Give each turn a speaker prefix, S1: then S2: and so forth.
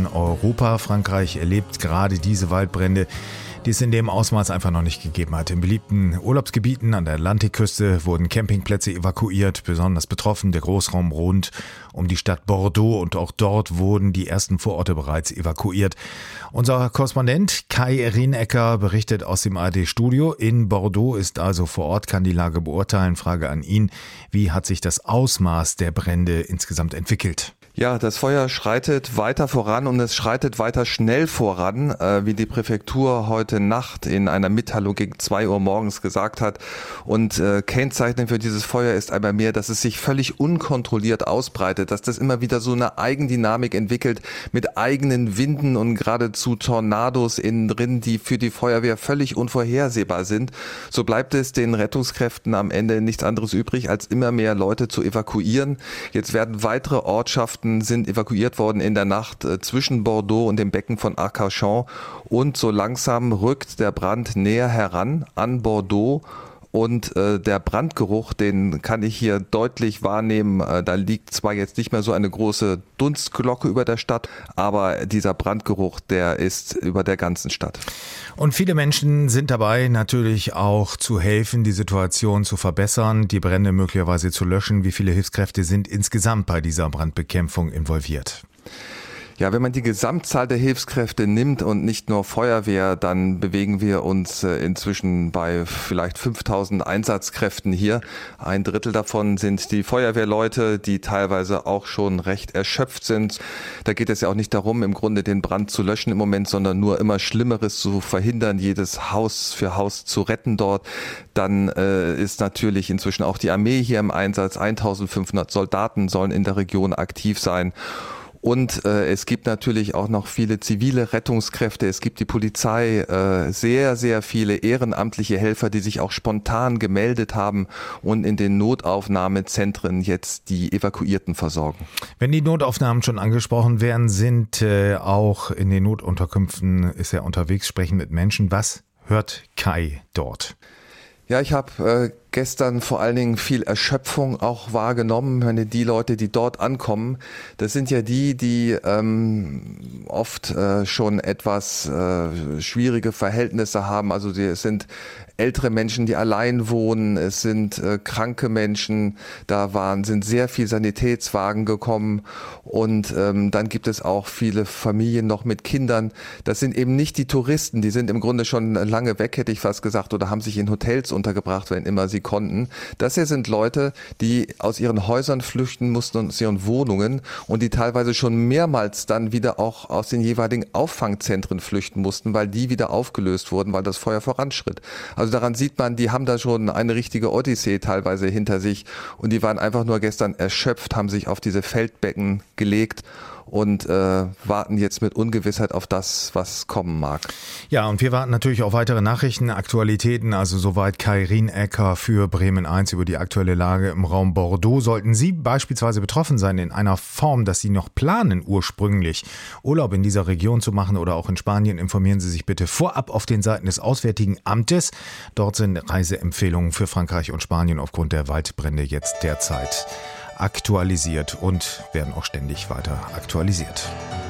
S1: in Europa. Frankreich erlebt gerade diese Waldbrände, die es in dem Ausmaß einfach noch nicht gegeben hat. In beliebten Urlaubsgebieten an der Atlantikküste wurden Campingplätze evakuiert, besonders betroffen der Großraum rund um die Stadt Bordeaux, und auch dort wurden die ersten Vororte bereits evakuiert. Unser Korrespondent Kai Rienecker berichtet aus dem ARD-Studio in Bordeaux, ist also vor Ort, kann die Lage beurteilen. Frage an ihn: Wie hat sich das Ausmaß der Brände insgesamt entwickelt?
S2: Ja, das Feuer schreitet weiter voran und es schreitet weiter schnell voran, wie die Präfektur heute Nacht in einer Mitteilung gegen 2 Uhr morgens gesagt hat. Und kennzeichnend für dieses Feuer ist einmal mehr, dass es sich völlig unkontrolliert ausbreitet, dass das immer wieder so eine Eigendynamik entwickelt mit eigenen Winden und geradezu Tornados innen drin, die für die Feuerwehr völlig unvorhersehbar sind. So bleibt es den Rettungskräften am Ende nichts anderes übrig, als immer mehr Leute zu evakuieren. Jetzt werden weitere Ortschaften sind evakuiert worden in der Nacht zwischen Bordeaux und dem Becken von Arcachon, und so langsam rückt der Brand näher heran an Bordeaux. Und der Brandgeruch, den kann ich hier deutlich wahrnehmen. Da liegt zwar jetzt nicht mehr so eine große Dunstglocke über der Stadt, aber dieser Brandgeruch, der ist über der ganzen Stadt.
S1: Und viele Menschen sind dabei, natürlich auch zu helfen, die Situation zu verbessern, die Brände möglicherweise zu löschen. Wie viele Hilfskräfte sind insgesamt bei dieser Brandbekämpfung involviert?
S2: Ja, wenn man die Gesamtzahl der Hilfskräfte nimmt und nicht nur Feuerwehr, dann bewegen wir uns inzwischen bei vielleicht 5000 Einsatzkräften hier. 1/3 davon sind die Feuerwehrleute, die teilweise auch schon recht erschöpft sind. Da geht es ja auch nicht darum, im Grunde den Brand zu löschen im Moment, sondern nur immer Schlimmeres zu verhindern, jedes Haus für Haus zu retten dort. Dann ist natürlich inzwischen auch die Armee hier im Einsatz. 1500 Soldaten sollen in der Region aktiv sein. Und es gibt natürlich auch noch viele zivile Rettungskräfte, es gibt die Polizei, sehr, sehr viele ehrenamtliche Helfer, die sich auch spontan gemeldet haben und in den Notaufnahmezentren jetzt die Evakuierten versorgen.
S1: Wenn die Notaufnahmen schon angesprochen werden, sind auch in den Notunterkünften ist er unterwegs, sprechen mit Menschen. Was hört Kai dort?
S2: Ja, ich habe gestern vor allen Dingen viel Erschöpfung auch wahrgenommen. Die Leute, die dort ankommen, das sind ja die oft schon etwas schwierige Verhältnisse haben. Also es sind ältere Menschen, die allein wohnen, es sind kranke Menschen, sind sehr viele Sanitätswagen gekommen, und dann gibt es auch viele Familien noch mit Kindern. Das sind eben nicht die Touristen, die sind im Grunde schon lange weg, hätte ich fast gesagt, oder haben sich in Hotels untergebracht, wenn immer sie konnten. Das hier sind Leute, die aus ihren Häusern flüchten mussten, aus ihren Wohnungen, und die teilweise schon mehrmals dann wieder auch aus den jeweiligen Auffangzentren flüchten mussten, weil die wieder aufgelöst wurden, weil das Feuer voranschritt. Also daran sieht man, die haben da schon eine richtige Odyssee teilweise hinter sich, und die waren einfach nur gestern erschöpft, haben sich auf diese Feldbecken gelegt und warten jetzt mit Ungewissheit auf das, was kommen mag.
S1: Ja, und wir warten natürlich auf weitere Nachrichten, Aktualitäten, also soweit Kai Rienecker für Bremen 1 über die aktuelle Lage im Raum Bordeaux. Sollten Sie beispielsweise betroffen sein in einer Form, dass Sie noch planen, ursprünglich Urlaub in dieser Region zu machen oder auch in Spanien, informieren Sie sich bitte vorab auf den Seiten des Auswärtigen Amtes. Dort sind Reiseempfehlungen für Frankreich und Spanien aufgrund der Waldbrände jetzt derzeit aktualisiert und werden auch ständig weiter aktualisiert.